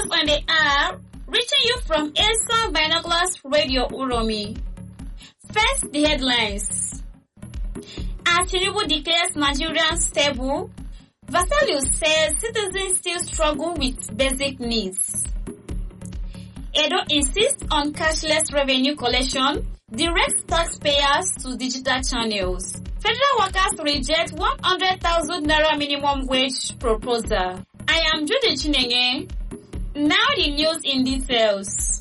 news on the air, reaching you from Elson Binoculars Radio Uromi. First, the headlines. As Tinubu declares Nigerian stable, Vasalius says citizens still struggle with basic needs. Edo insists on cashless revenue collection, directs taxpayers to digital channels. Federal workers reject 100,000 naira minimum wage proposal. I am Judy Chinenye. Now the news in details.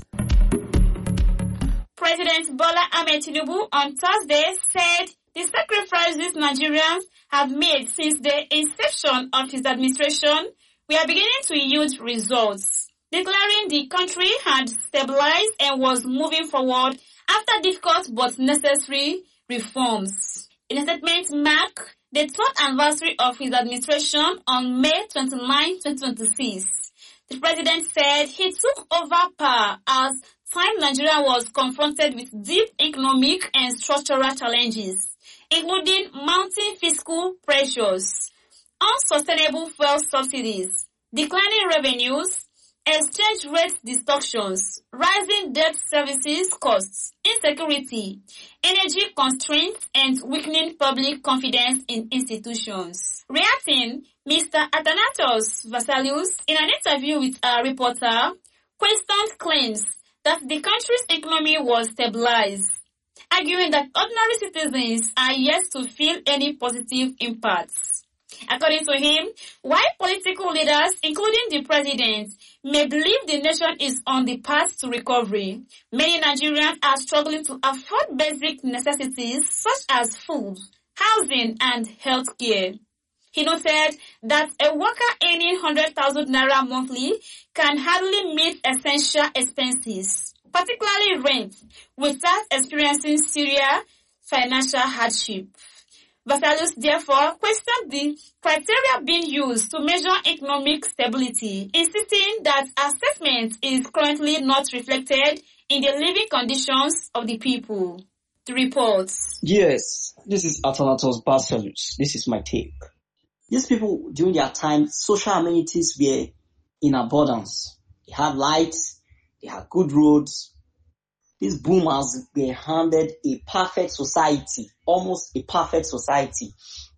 President Bola Ahmed Tinubu on Thursday said the sacrifices Nigerians have made since the inception of his administration were beginning to yield results, declaring the country had stabilized and was moving forward after difficult but necessary reforms. In a statement marked the third anniversary of his administration on May 29, 2026, the president said he took over power as time Nigeria was confronted with deep economic and structural challenges, including mounting fiscal pressures, unsustainable fuel subsidies, declining revenues, exchange rate distortions, rising debt services costs, insecurity, energy constraints, and weakening public confidence in institutions. Reacting, Mr. Athanatos Vasalius, in an interview with a reporter, questioned claims that the country's economy was stabilized, arguing that ordinary citizens are yet to feel any positive impacts. According to him, while political leaders, including the president, may believe the nation is on the path to recovery, many Nigerians are struggling to afford basic necessities such as food, housing, and health care. He noted that a worker earning 100,000 naira monthly can hardly meet essential expenses, particularly rent, without experiencing serious financial hardship. Vasalius therefore questioned the criteria being used to measure economic stability, insisting that assessment is currently not reflected in the living conditions of the people. The reports. Yes, this is Athanatos Vasalius. This is my take. These people, during their time, social amenities were in abundance. They had lights, they had good roads. These boomers were handed a perfect society, almost a perfect society,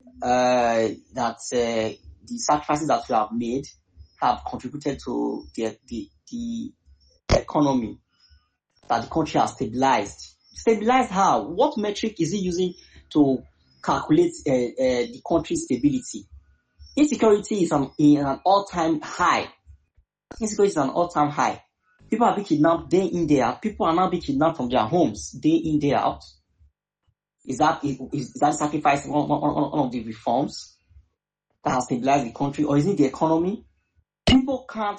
that the sacrifices that we have made have contributed to the economy, that the country has stabilized. Stabilized how? What metric is he using to calculate the country's stability? Insecurity is in an all-time high. Insecurity is an all-time high. People are being kidnapped day in, day out. People are now being kidnapped from their homes day in, day out. Is that sacrifice one of the reforms that has stabilized the country, or is it the economy? People can't